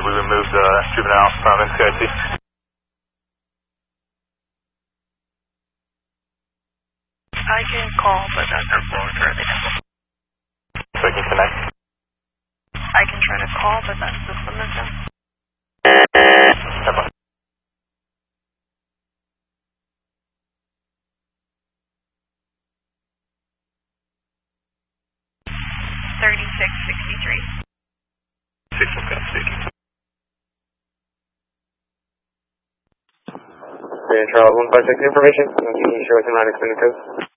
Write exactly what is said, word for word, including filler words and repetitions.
we removed the juvenile from N C I C. I can call, but that's our phone currently. So I can connect? I can try to call, but that's the system that's in. Never mind. thirty-six sixty-three. Six one seven six. Charles one five six information. Can you show us your line extended code?